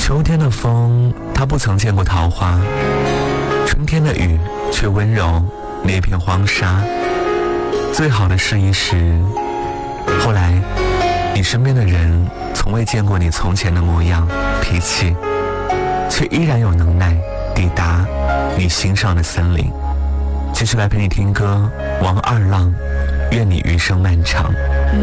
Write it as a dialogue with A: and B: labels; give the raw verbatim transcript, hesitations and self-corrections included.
A: 秋天的风，它不曾见过桃花；春天的雨，却温柔那片荒沙。最好的试一试，后来你身边的人从未见过你从前的模样脾气，却依然有能耐抵达你心上的森林。继续来陪你听歌，王二浪，愿你余生漫长。